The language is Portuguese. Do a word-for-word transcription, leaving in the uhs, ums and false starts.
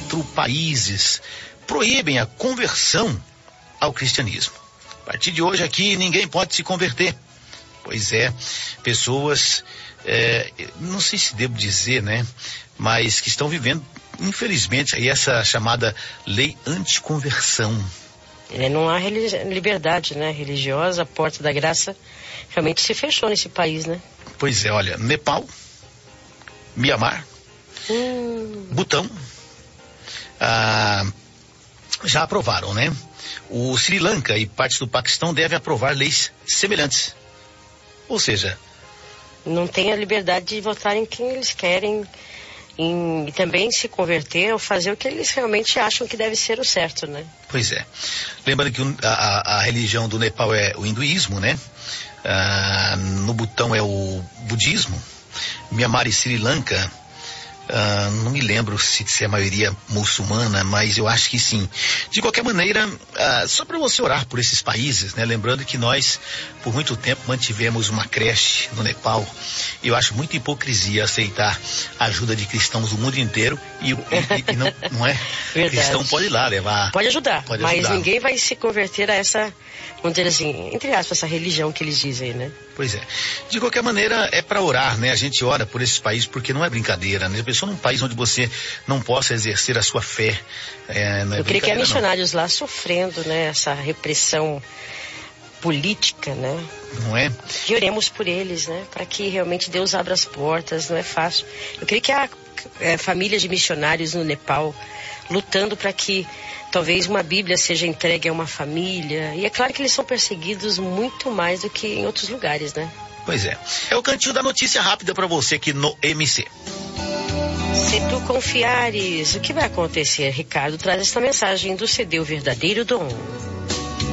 quatro países proíbem a conversão ao cristianismo. A partir de hoje aqui ninguém pode se converter. Pois é, pessoas, é, não sei se devo dizer, né, mas que estão vivendo, infelizmente, aí essa chamada lei anticonversão. É, não há religi- liberdade, né, religiosa, a porta da graça realmente se fechou nesse país, né? Pois é, olha, Nepal, Mianmar, Hum. Butão, ah, já aprovaram, né? O Sri Lanka e partes do Paquistão devem aprovar leis semelhantes. Ou seja, Não tem a liberdade de votar em quem eles querem em, e também se converter ou fazer o que eles realmente acham que deve ser o certo, né? pois é. Lembrando que a, a, a religião do Nepal é o hinduísmo, né? Ah, no Butão é o budismo. Mianmar e Sri Lanka, ah, não me lembro se, se é a maioria muçulmana, mas eu acho que sim. De qualquer maneira, ah, só para você orar por esses países, né? Lembrando que nós, por muito tempo, mantivemos uma creche no Nepal. E eu acho muita hipocrisia aceitar a ajuda de cristãos do mundo inteiro e, e, e não, não é? Verdade. Cristão pode ir lá levar. Pode ajudar, Pode mas ajudar. ninguém vai se converter a essa, vamos dizer assim, entre aspas, essa religião que eles dizem, né? Pois é. De qualquer maneira, é para orar, né? A gente ora por esses países porque não é brincadeira, né? A pessoa num país onde você não possa exercer a sua fé, é, não é Eu creio que há brincadeira, não. missionários lá sofrendo, né? Essa repressão política, né? Não é? Que oremos por eles, né? Para que realmente Deus abra as portas, não é fácil. Eu creio que há é, famílias de missionários no Nepal lutando para que talvez uma Bíblia seja entregue a uma família. E é claro que eles são perseguidos muito mais do que em outros lugares, né? Pois é. É o cantinho da notícia rápida para você aqui no M C. Se tu confiares, o que vai acontecer? Ricardo traz esta mensagem do C D O Verdadeiro Dom.